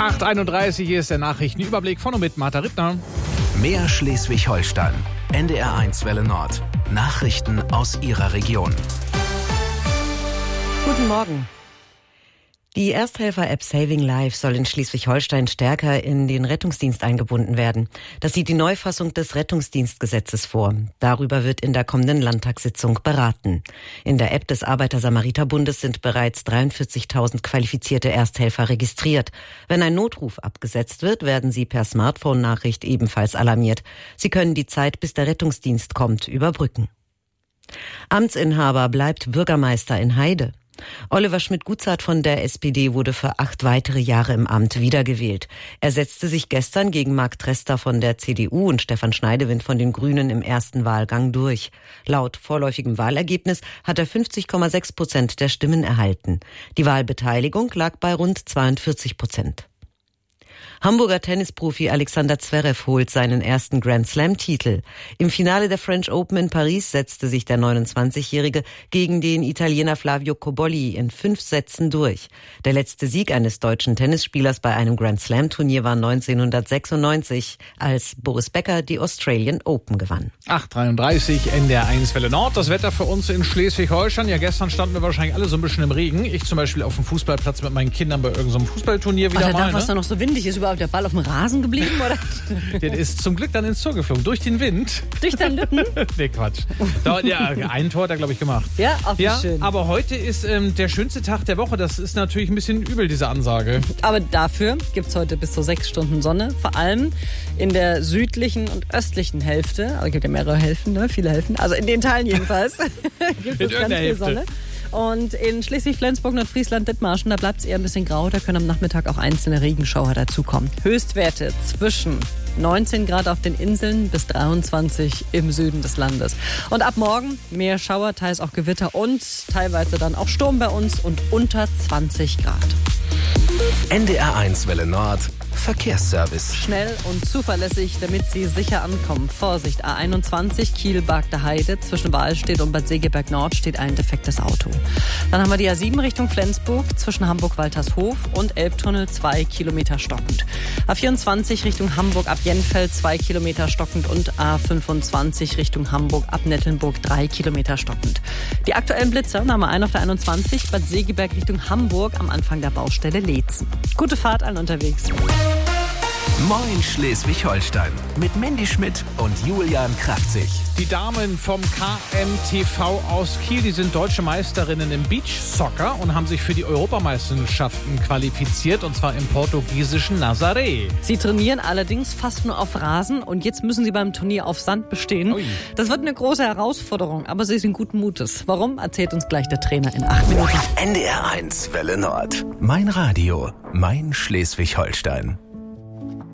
8:31 ist der Nachrichtenüberblick von und mit Martha Rittner. Mehr Schleswig-Holstein. NDR1 Welle Nord. Nachrichten aus Ihrer Region. Guten Morgen. Die Ersthelfer-App Saving Life soll in Schleswig-Holstein stärker in den Rettungsdienst eingebunden werden. Das sieht die Neufassung des Rettungsdienstgesetzes vor. Darüber wird in der kommenden Landtagssitzung beraten. In der App des Arbeiter-Samariter-Bundes sind bereits 43.000 qualifizierte Ersthelfer registriert. Wenn ein Notruf abgesetzt wird, werden sie per Smartphone-Nachricht ebenfalls alarmiert. Sie können die Zeit, bis der Rettungsdienst kommt, überbrücken. Amtsinhaber bleibt Bürgermeister in Heide. Oliver Schmidt-Gutzart von der SPD wurde für 8 weitere Jahre im Amt wiedergewählt. Er setzte sich gestern gegen Marc Trester von der CDU und Stefan Schneidewind von den Grünen im ersten Wahlgang durch. Laut vorläufigem Wahlergebnis hat er 50,6% der Stimmen erhalten. Die Wahlbeteiligung lag bei rund 42%. Hamburger Tennisprofi Alexander Zverev holt seinen ersten Grand-Slam-Titel. Im Finale der French Open in Paris setzte sich der 29-Jährige gegen den Italiener Flavio Cobolli in 5 Sätzen durch. Der letzte Sieg eines deutschen Tennisspielers bei einem Grand-Slam-Turnier war 1996, als Boris Becker die Australian Open gewann. 8:33 NDR1 Welle Nord. Das Wetter für uns in Schleswig-Holstein. Ja, gestern standen wir wahrscheinlich alle so ein bisschen im Regen. Ich zum Beispiel auf dem Fußballplatz mit meinen Kindern bei irgendeinem Fußballturnier wieder mal. Was da noch so windig ist, überhaupt der Ball auf dem Rasen geblieben, oder? Der ist zum Glück dann ins Tor geflogen, durch den Wind. Durch deinen Lippen? Nee, Quatsch. Ja, ein Tor hat er, glaube ich, gemacht. Ja, auch ja, schön. Aber heute ist der schönste Tag der Woche. Das ist natürlich ein bisschen übel, diese Ansage. Aber dafür gibt es heute bis zu 6 Stunden Sonne. Vor allem in der südlichen und östlichen Hälfte. Also es gibt ja mehrere Hälften, ne? Viele Hälften. Also in den Teilen jedenfalls gibt es ganz viel Sonne. Und in Schleswig-Flensburg, Nordfriesland, Dithmarschen, da bleibt es eher ein bisschen grau. Da können am Nachmittag auch einzelne Regenschauer dazukommen. Höchstwerte zwischen 19 Grad auf den Inseln bis 23 im Süden des Landes. Und ab morgen mehr Schauer, teils auch Gewitter und teilweise dann auch Sturm bei uns und unter 20 Grad. NDR1 Welle Nord. Verkehrsservice. Schnell und zuverlässig, damit Sie sicher ankommen. Vorsicht, A21 Kiel-Bagde Heide. Zwischen Wahlstedt und Bad Segeberg Nord steht ein defektes Auto. Dann haben wir die A7 Richtung Flensburg. Zwischen Hamburg-Waltershof und Elbtunnel 2 Kilometer stockend. A24 Richtung Hamburg ab Jenfeld 2 Kilometer stockend und A25 Richtung Hamburg ab Nettelnburg 3 Kilometer stockend. Die aktuellen Blitzer nahmen wir ein auf der 21 Bad Segeberg Richtung Hamburg am Anfang der Baustelle Leetzen. Gute Fahrt allen unterwegs. Moin Schleswig-Holstein mit Mandy Schmidt und Julian Kraftzig. Die Damen vom KMTV aus Kiel, die sind deutsche Meisterinnen im Beachsoccer und haben sich für die Europameisterschaften qualifiziert, und zwar im portugiesischen Nazaré. Sie trainieren allerdings fast nur auf Rasen und jetzt müssen sie beim Turnier auf Sand bestehen. Ui. Das wird eine große Herausforderung, aber sie sind guten Mutes. Warum, erzählt uns gleich der Trainer in 8 Minuten. NDR1 Welle Nord. Mein Radio, mein Schleswig-Holstein.